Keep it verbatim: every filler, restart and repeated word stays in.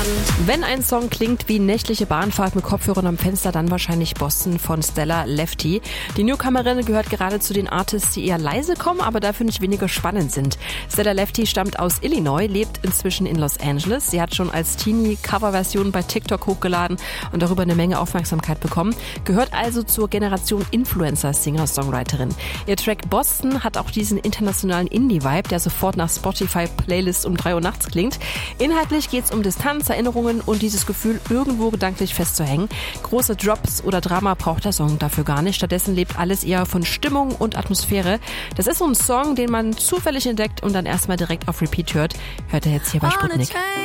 Wenn ein Song klingt wie nächtliche Bahnfahrt mit Kopfhörern am Fenster, dann wahrscheinlich Boston von Stella Lefty. Die Newcomerin gehört gerade zu den Artists, die eher leise kommen, aber dafür nicht weniger spannend sind. Stella Lefty stammt aus Illinois, lebt inzwischen in Los Angeles. Sie hat schon als Teenie Coverversionen bei TikTok hochgeladen und darüber eine Menge Aufmerksamkeit bekommen. Gehört also zur Generation Influencer, Singer-Songwriterin. Ihr Track Boston hat auch diesen internationalen Indie-Vibe, der sofort nach Spotify-Playlists um drei Uhr nachts klingt. Inhaltlich geht es um Distanz, Erinnerungen und dieses Gefühl, irgendwo gedanklich festzuhängen. Große Drops oder Drama braucht der Song dafür gar nicht. Stattdessen lebt alles eher von Stimmung und Atmosphäre. Das ist so ein Song, den man zufällig entdeckt und dann erstmal direkt auf Repeat hört. Hört er jetzt hier bei Sputnik.